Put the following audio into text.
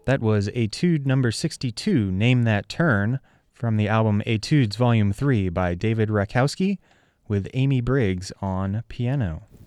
That was Etude number 62, Name That Turn, from the album Etudes Volume 3 by David Rakowski, with Amy Briggs on piano.